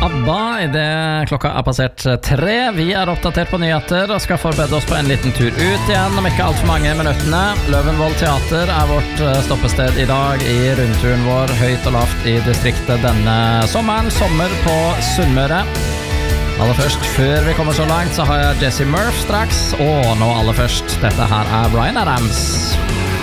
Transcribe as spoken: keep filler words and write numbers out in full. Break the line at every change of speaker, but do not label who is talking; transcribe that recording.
ABBA I det klokka er passert tre. Vi er oppdatert på nyheter og skal forberede oss på en liten tur ut igjen om ikke alt for mange minuttene. Løvenvoll Teater er vårt stoppested I dag I rundturen vår høyt og lavt I distriktet denne sommeren. Sommer på Sunnmøre. Aller først, før vi kommer så langt, så har jeg Jesse Murph straks. Og nå aller først, dette her er Bryan Adams.